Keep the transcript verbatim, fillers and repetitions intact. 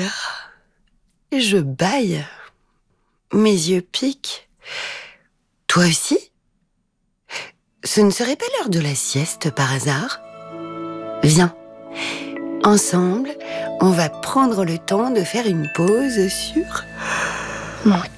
là, je bâille. Mes yeux piquent. Toi aussi ? Ce ne serait pas l'heure de la sieste par hasard ? Viens, ensemble, on va prendre le temps de faire une pause sur mon